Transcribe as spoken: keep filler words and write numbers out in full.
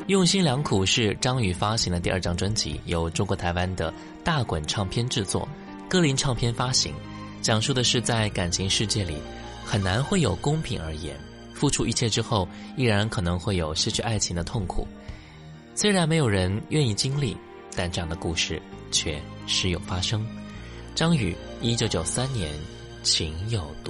用心良苦是张宇发行的第二张专辑，由中国台湾的大滚唱片制作，歌林唱片发行，讲述的是在感情世界里很难会有公平而言，付出一切之后依然可能会有失去爱情的痛苦。虽然没有人愿意经历，但这样的故事却时有发生。张宇一九九三年情有独